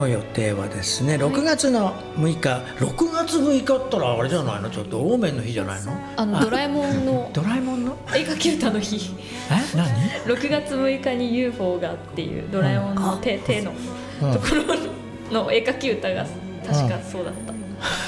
予定はですね、6月の6日、6月6日ったらあれじゃないの、ちょっとオーメンの日じゃないの？ ドラえもんのドラえもんの絵描き歌の日。 何 6月6日に UFO がっていうドラえもんの手のところの絵描き歌が確かそうだった。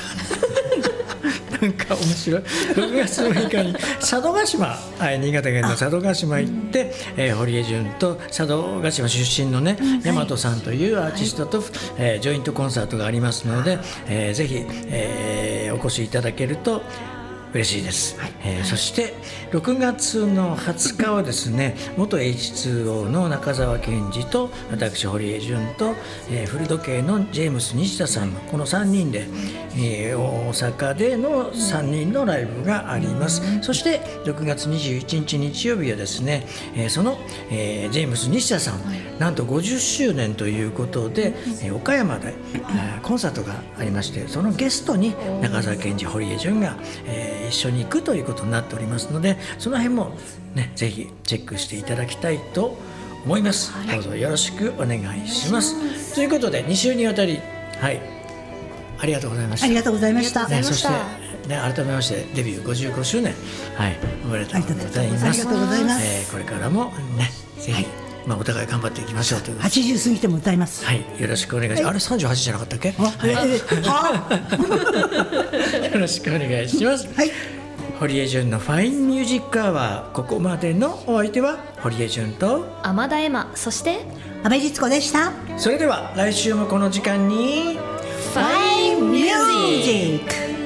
なんか面白い。6月6日に佐渡島、新潟県の佐渡島行って、堀江潤と佐渡島出身のね、大和さんというアーティストと、ジョイントコンサートがありますので、ぜひ、お越しいただけると嬉しいです。そして6月の20日はですね、元 H2O の中澤健二と私堀江潤と、古時計のジェームス西田さんのこの3人で、大阪での3人のライブがあります。そして6月21日日曜日はですね、その、ジェームス西田さん、なんと50周年ということで、岡山で、コンサートがありまして、そのゲストに中澤健二堀江潤が、一緒に行くということになっておりますので、その辺もね、ぜひチェックしていただきたいと思います。どうぞよろしくお願いします。ということで2週にわたり、ありがとうございました。 ありがとうございました。 そして、改めましてデビュー55周年、おめでとうございます。 ありがとうございます。 これからもね、ぜひ、お互い頑張っていきましょうという。 80過ぎても歌います。 よろしくお願いします。あれ38じゃなかったっけ？よろしくお願いします。堀江潤のファインミュージックアワー、ここまでのお相手は堀江潤と天田恵麻、そして阿部律子でした。 それでは来週もこの時間にファインミュージック。